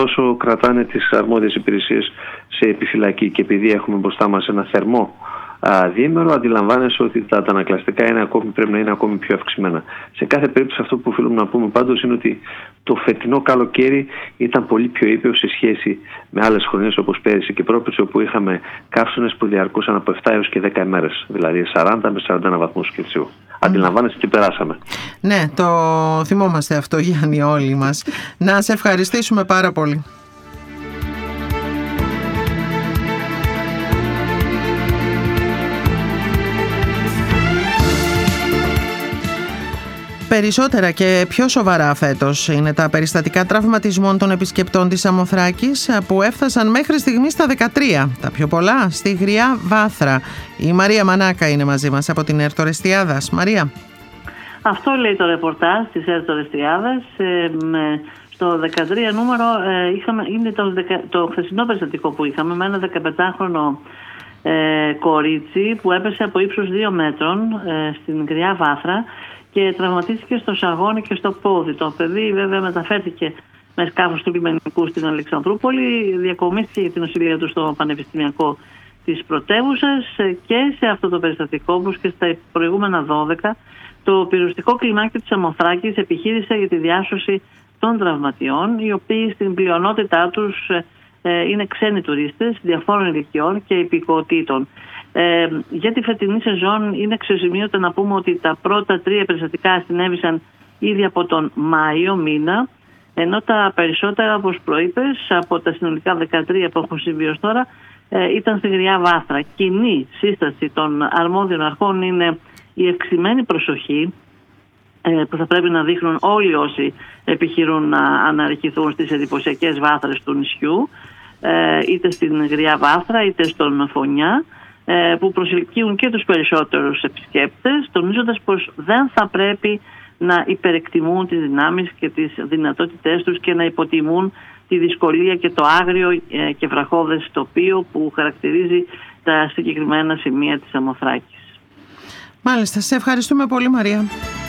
όσο κρατάνε τις αρμόδιες υπηρεσίες σε επιφυλακή και επειδή έχουμε μπροστά μας ένα θερμό διήμερο, αντιλαμβάνεσαι ότι τα αντανακλαστικά πρέπει να είναι ακόμη πιο αυξημένα. Σε κάθε περίπτωση, αυτό που οφείλουμε να πούμε πάντως είναι ότι το φετινό καλοκαίρι ήταν πολύ πιο ήπιο σε σχέση με άλλες χρονιές όπως πέρυσι και πρόπερσι, όπου είχαμε καύσωνες που διαρκούσαν από 7 έως και 10 ημέρες, δηλαδή 40 με 41 βαθμούς Κελσίου. Αντιλαμβάνεσαι τι περάσαμε. Ναι, το θυμόμαστε αυτό, Γιάννη, όλοι μας. Να σε ευχαριστήσουμε πάρα πολύ. Περισσότερα και πιο σοβαρά φέτος είναι τα περιστατικά τραυματισμών των επισκεπτών της Σαμοθράκης που έφτασαν μέχρι στιγμής στα 13. Τα πιο πολλά στη Γριά Βάθρα. Η Μαρία Μανάκα είναι μαζί μας από την Ερτορεστιάδας. Μαρία. Αυτό λέει το ρεπορτάζ της Ερτορεστιάδας. Στο 13 νούμερο είναι το χθεσινό περιστατικό που είχαμε με ένα 15χρονο κορίτσι που έπεσε από ύψος 2 μέτρων στην Γριά Βάθρα και τραυματίστηκε στο σαγόνι και στο πόδι. Το παιδί βέβαια μεταφέρθηκε με σκάφος του λιμενικού στην Αλεξανδρούπολη, διακομίστηκε για την νοσηλεία του στο Πανεπιστημιακό της πρωτεύουσας και σε αυτό το περιστατικό, όπως και στα προηγούμενα 12, το πυροσβεστικό κλιμάκιο της Σαμοθράκης επιχείρησε για τη διάσωση των τραυματιών, οι οποίοι στην πλειονότητά τους είναι ξένοι τουρίστες διαφόρων ηλικιών και υπηκοοτήτων. Για τη φετινή σεζόν είναι αξιοσημείωτο να πούμε ότι τα πρώτα 3 περιστατικά συνέβησαν ήδη από τον Μάιο μήνα, ενώ τα περισσότερα, όπως προείπες, από τα συνολικά 13 που έχουν συμβεί ως τώρα, ήταν στη Γριά Βάθρα. Κοινή σύσταση των αρμόδιων αρχών είναι η ευξημένη προσοχή που θα πρέπει να δείχνουν όλοι όσοι επιχειρούν να αναρριχηθούν στις εντυπωσιακές βάθρες του νησιού, είτε στην Γριά Βάθρα είτε στον Φωνιά, που προσελκύουν και τους περισσότερους επισκέπτες, τονίζοντας πως δεν θα πρέπει να υπερεκτιμούν τις δυνάμεις και τις δυνατότητές τους και να υποτιμούν τη δυσκολία και το άγριο και βραχώδες τοπίο που χαρακτηρίζει τα συγκεκριμένα σημεία της Σαμοθράκης. Μάλιστα, σε ευχαριστούμε πολύ, Μαρία.